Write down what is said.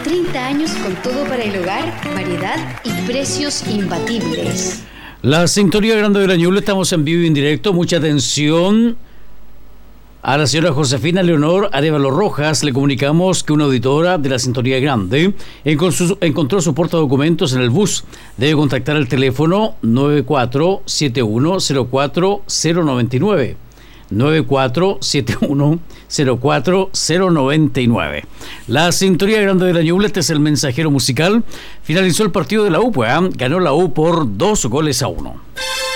30 años con todo para el hogar, variedad y precios imbatibles. La sintonía grande de la Ñuble, estamos en vivo y en directo. Mucha atención a la señora Josefina Leonor Arevalo Rojas. Le comunicamos que una auditora de la sintonía grande encontró su portadocumentos en el bus. Debe contactar al teléfono 9471040099. 9471040099. La sintonía grande de la Ñuble, este es el mensajero musical. Finalizó el partido de la U, ganó la U por 2-1.